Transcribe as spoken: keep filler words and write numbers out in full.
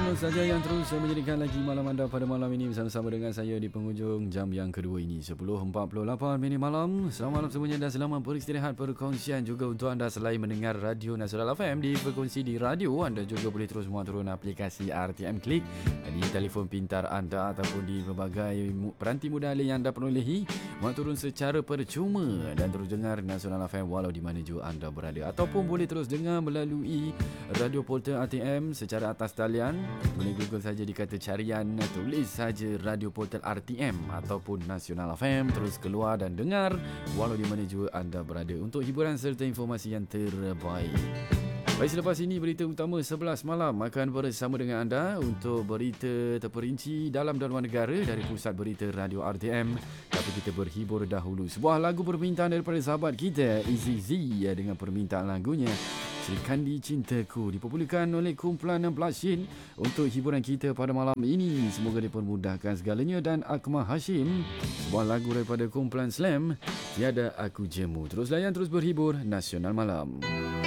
Malam saja yang terus menjadikan lagi malam anda pada malam ini bersama-sama dengan saya di penghujung jam yang kedua ini sepuluh empat puluh lapan minit malam. Selamat malam semuanya dan selamat beristirahat, perkongsian juga untuk anda selain mendengar Radio Nasional F M di frekuensi di radio. Anda juga boleh terus muat turun aplikasi R T M Klik di telefon pintar anda ataupun di berbagai peranti mudah yang anda perolehi. Muat turun secara percuma dan terus dengar Nasional F M walau di mana juga anda berada, ataupun boleh terus dengar melalui radio portal R T M secara atas talian. Boleh google saja di kata carian, tulis saja radio portal R T M ataupun Nasional F M, terus keluar dan dengar walau di mana juga anda berada untuk hiburan serta informasi yang terbaik. Baik, selepas ini berita utama sebelas malam akan bersama dengan anda untuk berita terperinci dalam dan luar negara dari pusat berita radio R T M. Tapi kita berhibur dahulu. Sebuah lagu permintaan daripada sahabat kita Easy Z dengan permintaan lagunya Sri Kandi Cintaku dipopularkan oleh kumpulan Blushin untuk hiburan kita pada malam ini. Semoga dipermudahkan segalanya. Dan Akmal Hashim, sebuah lagu daripada kumpulan Slam, Tiada Aku Jemu. Terus layan, terus berhibur Nasional Malam.